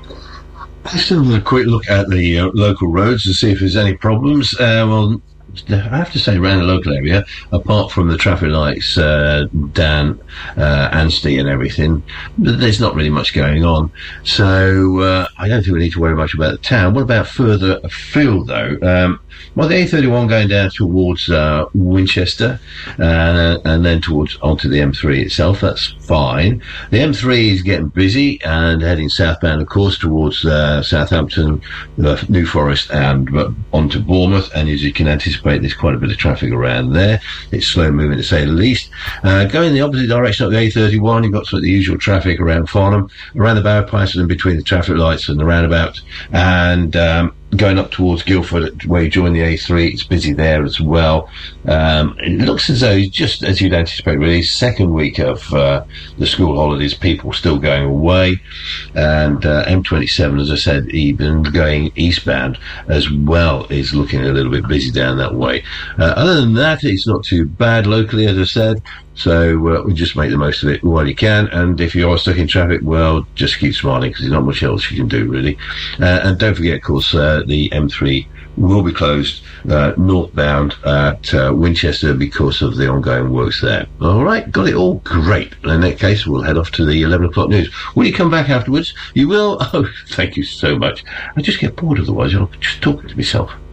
Let's have a quick look at the local roads and see if there's any problems. Well, I have to say, around the local area, apart from the traffic lights, Dan, Anstey and everything, there's not really much going on. So, I don't think we need to worry much about the town. What about further afield, though? Well, the A31 going down towards Winchester and then towards onto the M3 itself, that's fine. The M3 is getting busy and heading southbound, of course, towards Southampton, New Forest, and onto Bournemouth. And as you can anticipate, there's quite a bit of traffic around there. It's slow moving, to say the least. Going the opposite direction up the A31, you've got sort of the usual traffic around Farnham, around the Bower Pass and between the traffic lights and the roundabout, and going up towards Guildford, where you join the A3, it's busy there as well. It looks as though, just as you'd anticipate, really, second week of the school holidays, people still going away. And M27, as I said, even going eastbound as well, is looking a little bit busy down that way. Other than that, it's not too bad locally, as I said. So we just make the most of it while you can, and if you are stuck in traffic, well, just keep smiling, because there's not much else you can do, really. And don't forget, of course, the M3 will be closed northbound at Winchester because of the ongoing works there. All right, got it all? Great. In that case, we'll head off to the 11 o'clock news. Will you come back afterwards? You will? Oh, thank you so much. I just get bored otherwise. I'm just talking to myself.